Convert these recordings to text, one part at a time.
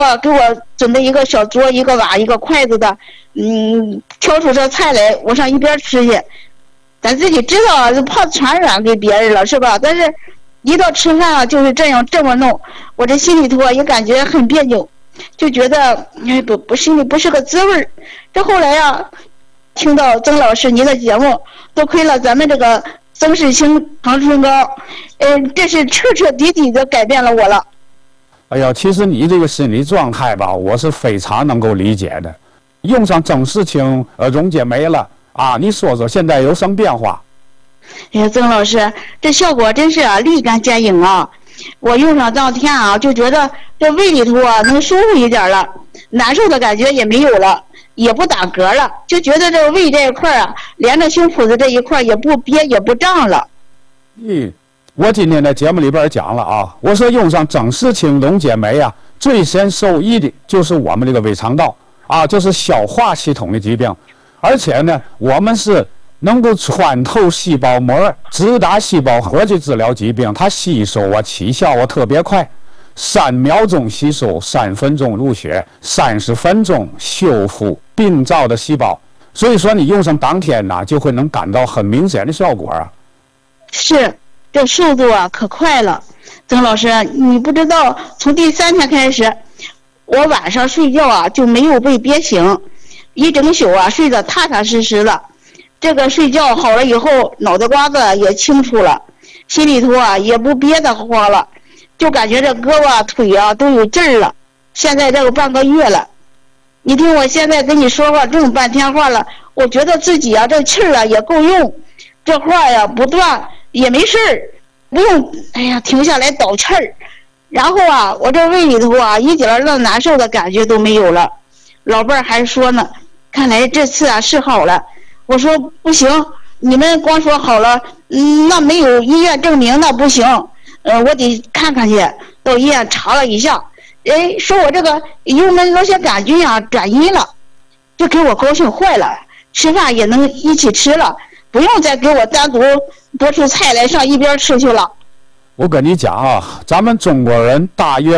给我准备一个小桌、一个碗、一个筷子的，挑出这菜来，我上一边吃去。咱自己知道怕传染给别人了，是吧？但是一到吃饭啊，就是这么弄，我这心里头也感觉很别扭，就觉得心里不是个滋味。这后来呀，听到曾老师您的节目，多亏了咱们这个曾氏清长春膏，这是彻彻底底的改变了我了。 哎呀，其实你这个心理状态吧，我是非常能够理解的。用上曾氏清溶解酶了啊，你说说现在有什么变化？ 哎呀，曾老师，这效果真是立竿见影啊！我用上当天啊，就觉得这胃里头啊能舒服一点了，难受的感觉也没有了，也不打嗝了，就觉得这个胃这一块啊，连着胸脯子这一块也不憋也不胀了。 我今天在节目里边讲了啊，我说用上曾氏清溶解酶啊，最先受益的就是我们这个胃肠道啊，就是消化系统的疾病，而且呢，我们是能够穿透细胞膜，直达细胞核去治疗疾病，它吸收啊起效啊特别快，3秒钟吸收，3分钟入血，30分钟修复病灶的细胞，所以说你用上当天呢，就会能感到很明显的效果啊。 是。这速度啊可快了，曾老师，你不知道，从第3天开始，我晚上睡觉啊就没有被憋醒，一整宿啊睡得踏踏实实的。这个睡觉好了以后，脑袋瓜子也清楚了，心里头啊也不憋得慌了，就感觉这胳膊腿啊都有劲儿了。现在这个半个月了，你听我现在跟你说话这么半天话了，我觉得自己啊这气儿啊也够用，这话呀不断。也没事儿，不用停下来倒气儿，然后啊，我这胃里头啊一点儿那难受的感觉都没有了。老伴儿还说呢，看来这次啊是好了。我说不行，你们光说好了，那没有医院证明那不行，我得看看去。到医院查了一下，说我这个幽门螺旋杆菌啊转阴了，这给我高兴坏了，吃饭也能一起吃了。不用再给我单独拨出菜来上一边吃去了。 我跟你讲啊，咱们中国人大约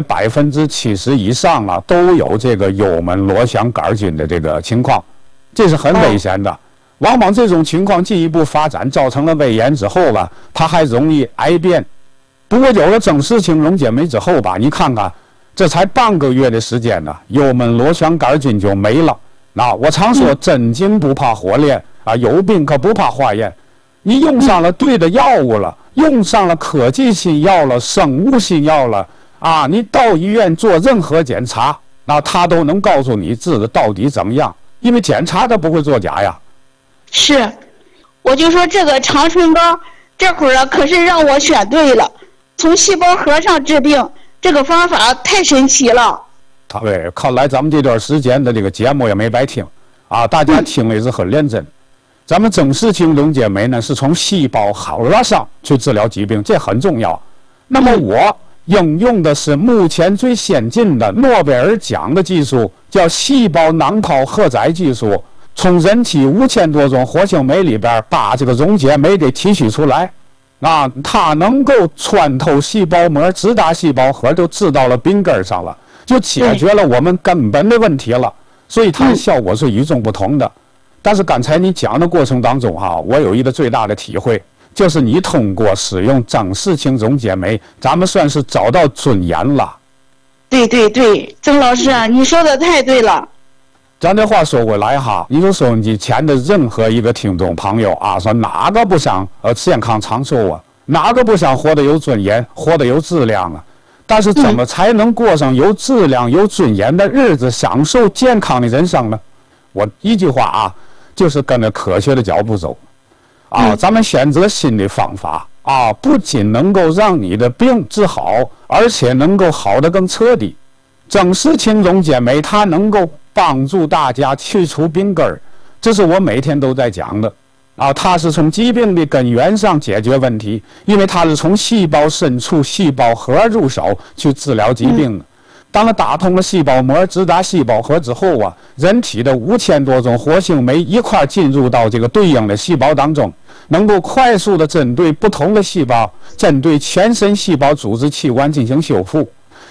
70%以上啊都有这个幽门螺旋杆菌的这个情况，这是很危险的。往往这种情况进一步发展，造成了胃炎之后吧，它还容易癌变。不过有了曾氏清溶解酶之后吧，你看看，这才半个月的时间呢，幽门螺旋杆菌就没了。那我常说，真金不怕火炼。有病可不怕化验，你用上了对的药物了，用上了科技新药了，生物新药了啊！你到医院做任何检查，那他都能告诉你治的到底怎么样，因为检查他不会作假呀。 是，我就说这个长春膏这会儿啊，可是让我选对了，从细胞核上治病，这个方法太神奇了。 对，看来咱们这段时间的这个节目也没白听啊，大家听了也是很认真。咱们曾氏清溶解酶呢，是从细胞核上去治疗疾病，这很重要。那么我应用的是目前最先进的诺贝尔奖的技术，叫细胞囊泡荷载技术，从人体5000多种活性酶里边把这个溶解酶给提取出来，它能够穿透细胞膜，直达细胞核，就治到了病根上了，就解决了我们根本的问题了。所以它的效果是与众不同的。但是刚才你讲的过程当中我有一个最大的体会，就是你通过使用曾氏清溶解酶，咱们算是找到尊严了。 对对对，曾老师啊，你说的太对了。 咱这话说回来你说收音机前的任何一个听众朋友说哪个不想健康长寿啊？哪个不想活得有尊严，活得有质量啊？但是怎么才能过上有质量、有尊严的日子，享受健康的人生呢？我一句话就是跟着科学的脚步走咱们选择新的方法不仅能够让你的病治好，而且能够好得更彻底。曾氏清溶解酶它能够帮助大家去除病根儿，这是我每天都在讲的它是从疾病的根源上解决问题，因为它是从细胞深处、细胞核入手去治疗疾病的。当它打通了细胞膜，直达细胞核之后人体的5000多种活性酶一块进入到这个对应的细胞当中，能够快速的针对不同的细胞，针对全身细胞组织器官进行修复。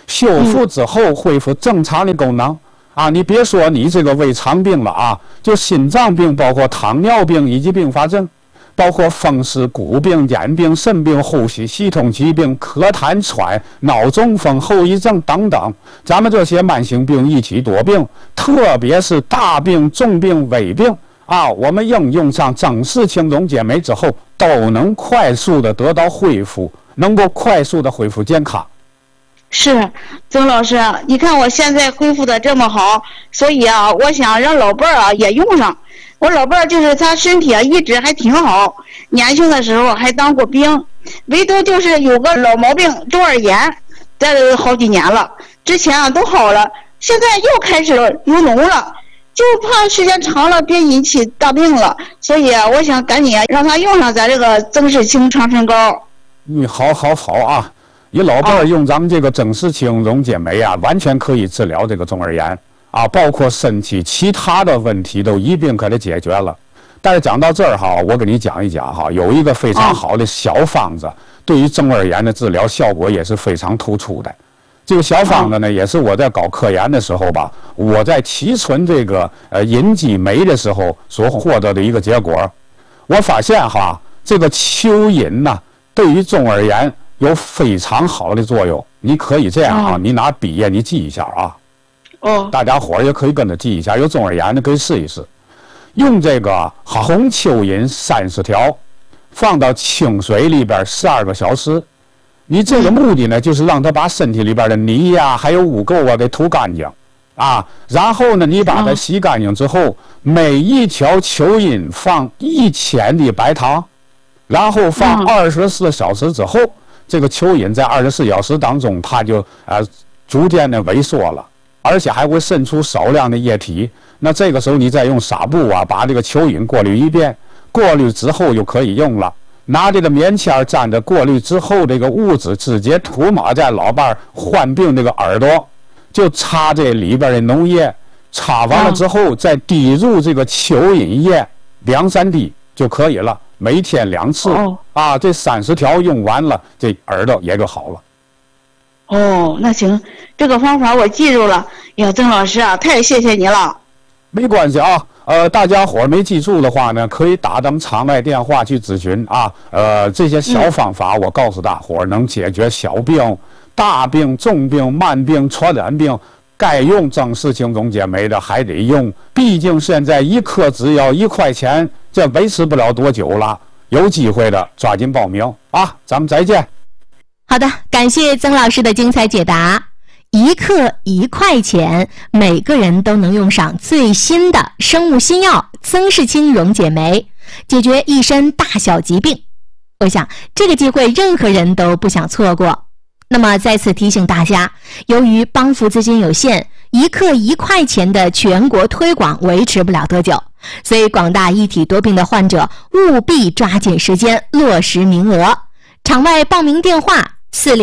修复之后恢复正常的功能啊！你别说你这个胃肠病了啊，就心脏病，包括糖尿病以及并发症，包括风湿骨病、眼病、肾病、呼吸系统疾病、咳痰喘、脑中风后遗症等等，咱们这些慢性病一起多病，特别是大病、重病、危病啊，我们应用上增氏青龙解酶之后，都能快速的得到恢复，能够快速的恢复健康。 是，曾老师，你看我现在恢复的这么好，所以啊，我想让老伴儿啊也用上。我老伴儿就是他身体啊一直还挺好，年轻的时候还当过兵，唯独就是有个老毛病中耳炎，这好几年了，之前啊都好了，现在又开始有脓了，就怕时间长了别引起大病了，所以啊，我想赶紧让他用上咱这个增氏清长春膏。 好啊！你老伴儿用咱们这个增氏清溶解酶啊，完全可以治疗这个中耳炎啊，包括身体其他的问题都一并给它解决了。但是讲到这儿哈，我给你讲一讲哈，有一个非常好的小方子，对于中耳炎的治疗效果也是非常突出的。这个小方子呢，也是我在搞科研的时候吧，我在提纯这个银基酶的时候所获得的一个结果。我发现哈，这个蚯蚓呐，对于中耳炎有非常好的作用。你可以这样啊，你拿笔呀，你记一下啊。大家伙儿也可以跟着记一下，有中耳炎的可以试一试。用这个红蚯蚓30条，放到清水里边12个小时。你这个目的呢，就是让它把身体里边的泥呀，还有污垢啊给吐干净啊。然后呢，你把它洗干净之后，每一条蚯蚓放1000的白糖，然后放24小时之后，这个蚯蚓在24小时当中，它就逐渐的萎缩了，而且还会渗出少量的液体。那这个时候你再用纱布啊，把这个蚯蚓过滤一遍，过滤之后就可以用了。拿这个棉签沾着过滤之后这个物质，直接涂抹在老伴儿患病这个耳朵，就擦这里边的脓液，擦完了之后再滴入这个蚯蚓液2-3滴就可以了，每天2次啊，这30条用完了，这耳朵也就好了。 那行，这个方法我记住了。呀，曾老师啊，太谢谢你了。 没关系啊。大家伙没记住的话呢，可以打咱们场外电话去咨询啊。这些小方法我告诉大伙能解决小病、大病、重病、慢病、传染病，该用增氏清溶解酶的还得用。毕竟现在1颗只要1块钱，这维持不了多久了。有机会的抓紧报名啊！咱们再见。 好的，感谢曾老师的精彩解答。1克1块钱，每个人都能用上最新的生物新药增氏清溶解酶，解决一身大小疾病。我想这个机会任何人都不想错过。那么再次提醒大家，由于帮扶资金有限，1克1块钱的全国推广维持不了多久，所以广大一体多病的患者务必抓紧时间落实名额。场外报名电话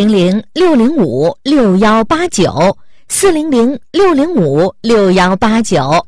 400-605-6189 400-605-6189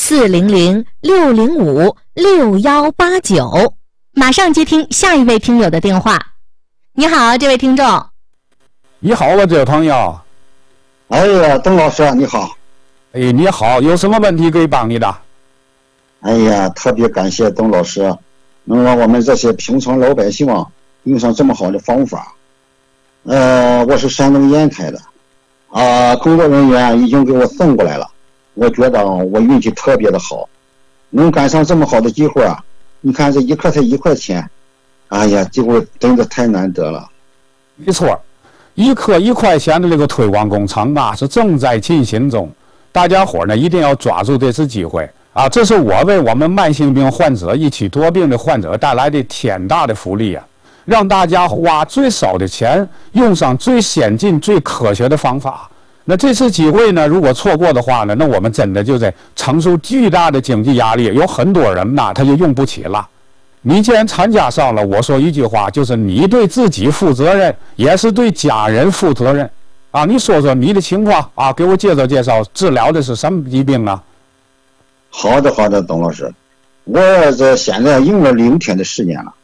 400-605-6189。马上接听下一位听友的电话。你好，这位听众。 你好啊，这位朋友。 哎呀，邓老师你好。 你好，有什么问题可以帮你的？ 哎呀，特别感谢邓老师能让我们这些平常老百姓用上这么好的方法。我是山东烟台的工作人员已经给我送过来了，我觉得我运气特别的好，能赶上这么好的机会你看这1克才1块钱，哎呀，机会真的太难得了。 没错，1克1块钱的这个推广工程是正在进行中，大家伙呢一定要抓住这次机会这是我为我们慢性病患者一起多病的患者带来的天大的福利让大家花最少的钱，用上最先进、最科学的方法。那这次机会呢，如果错过的话呢，那我们真的就在承受巨大的经济压力，有很多人他就用不起了。你既然参加上了，我说一句话，就是你对自己负责任，也是对家人负责任你说说你的情况给我介绍介绍，治疗的是什么疾病呢？ 好的，董老师，我这现在用了6天的时间了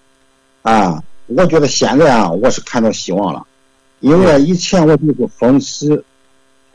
我觉得现在我是看到希望了，因为以前我就是风湿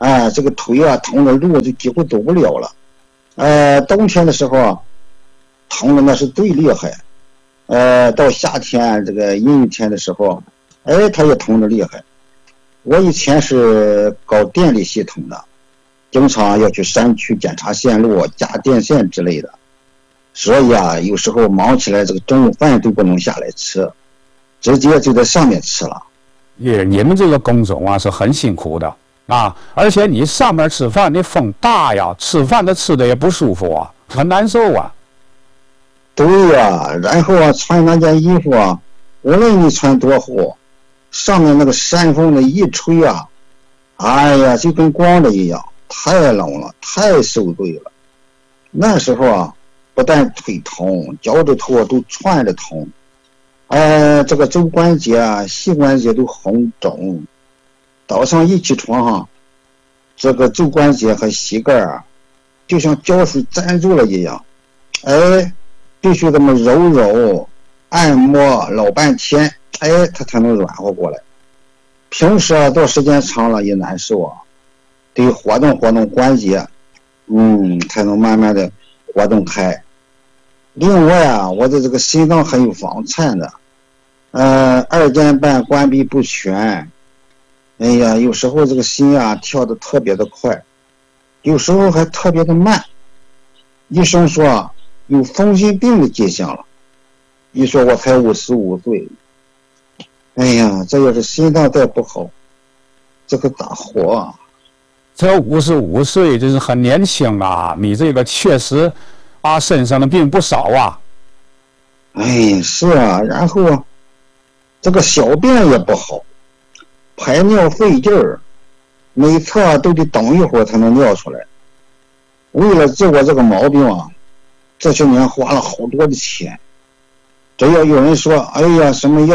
这个腿啊疼的路就几乎走不了了。冬天的时候疼的那是最厉害。到夏天这个阴雨天的时候，它也疼的厉害。我以前是搞电力系统的，经常要去山区检查线路、加电线之类的，所以啊，有时候忙起来，这个中午饭都不能下来吃，直接就在上面吃了。 你们这个工种啊是很辛苦的啊，而且你上面吃饭那风大呀，吃饭吃的也不舒服啊，很难受啊。 对呀，然后啊，穿那件衣服啊，无论你穿多厚，上面那个山风的一吹啊，哎呀，就跟光的一样，太冷了，太受罪了。那时候啊，不但腿疼，脚趾头都串着疼，这个肘关节啊、膝关节都红肿。早上一起床哈，这个肘关节和膝盖啊，就像胶水粘住了一样，必须这么揉揉、按摩老半天，它才能软和过来。平时啊，做时间长了也难受啊，得活动活动关节，才能慢慢的活动开。另外啊，我的这个心脏很有房颤的，二尖瓣关闭不全，有时候这个心啊跳得特别的快，有时候还特别的慢。医生说啊，有风湿病的迹象了。一说我才55岁，这要是心脏再不好，这个咋活啊？ 这55岁真是很年轻啊，你这个确实啊，身上的病不少啊。 是啊，然后啊，这个小便也不好，排尿费劲儿，每次啊都得等一会儿才能尿出来。为了治我这个毛病啊，这些年花了好多的钱。只要有人说，什么药